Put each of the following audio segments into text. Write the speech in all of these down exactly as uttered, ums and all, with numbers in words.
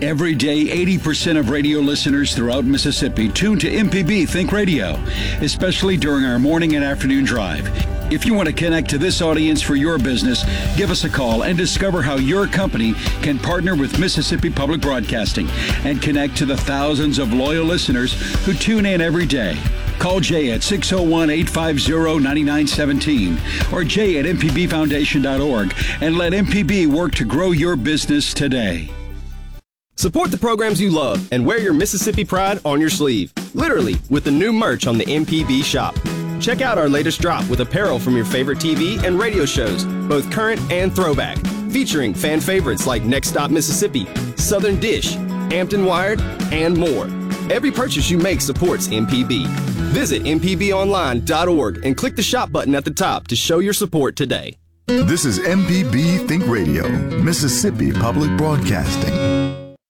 Every day, eighty percent of radio listeners throughout Mississippi tune to M P B Think Radio, especially during our morning and afternoon drive. If you want to connect to this audience for your business, give us a call and discover how your company can partner with Mississippi Public Broadcasting and connect to the thousands of loyal listeners who tune in every day. Call Jay at six oh one, eight five oh, nine nine one seven or jay at m p b foundation dot org and let M P B work to grow your business today. Support the programs you love and wear your Mississippi pride on your sleeve. Literally, with the new merch on the M P B shop. Check out our latest drop with apparel from your favorite T V and radio shows, both current and throwback, featuring fan favorites like Next Stop Mississippi, Southern Dish, Hampton Wired, and more. Every purchase you make supports M P B. Visit m p b online dot org and click the shop button at the top to show your support today. This is M P B Think Radio, Mississippi Public Broadcasting.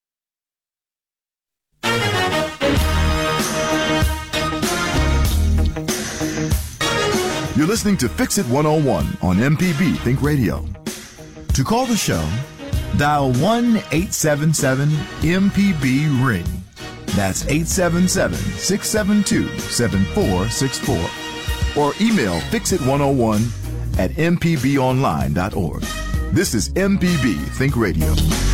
You're listening to Fix It one oh one on M P B Think Radio. To call the show, dial one eight seven seven M P B ring. That's eight seven seven, six seven two, seven four six four. Or email fix it one oh one at m p b online dot org. This is M P B Think Radio.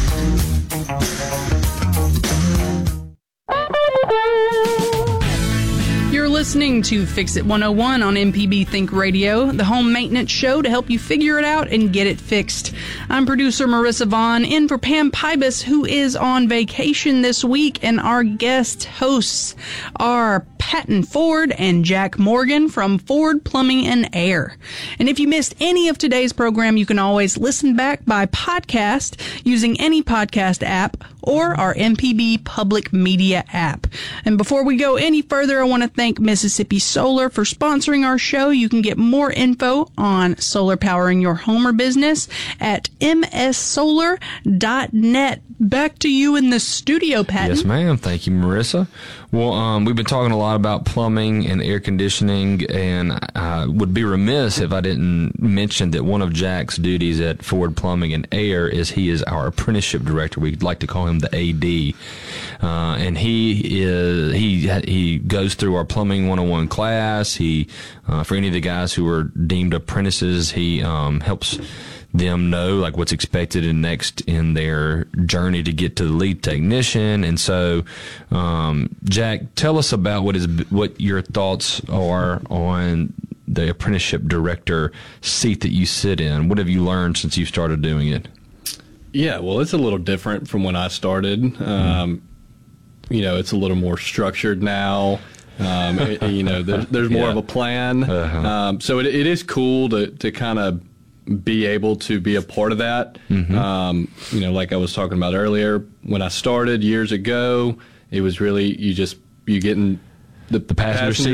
You're listening to Fix It one oh one on M P B Think Radio, the home maintenance show to help you figure it out and get it fixed. I'm producer Marissa Vaughn, in for Pam Pybus, who is on vacation this week, and our guest hosts are Patton Ford and Jack Morgan from Ford Plumbing and Air. And if you missed any of today's program, you can always listen back by podcast using any podcast app or our M P B Public Media app. And before we go any further, I want to thank Mississippi Solar for sponsoring our show. You can get more info on solar powering your home or business at m s solar dot net. Back to you in the studio, Patton. Yes, ma'am. Thank you, Marissa. Well, um, we've been talking a lot about plumbing and air conditioning, and I would be remiss if I didn't mention that one of Jack's duties at Ford Plumbing and Air is he is our apprenticeship director. We'd like to call him the A D, uh, and he is he he goes through our plumbing one oh one class. He uh, for any of the guys who are deemed apprentices, he um, helps them know like what's expected and next in their journey to get to the lead technician. And so, um, Jack, tell us about what is what your thoughts are on the apprenticeship director seat that you sit in. What have you learned since you started doing it? Yeah, well, it's a little different from when I started. Um, mm-hmm. You know, it's a little more structured now. Um, it, you know, there, there's more yeah. of a plan. Uh-huh. Um, so it, it is cool to, to kind of be able to be a part of that. Mm-hmm. Um, you know, like I was talking about earlier, when I started years ago, it was really, you just, you get in the, the passenger seat.